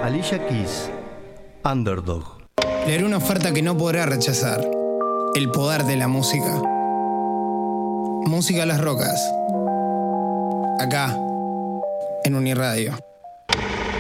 Alicia Keys, Underdog. Leeré una oferta que no podrá rechazar. El poder de la música. Música a las rocas. Acá, en Uniradio.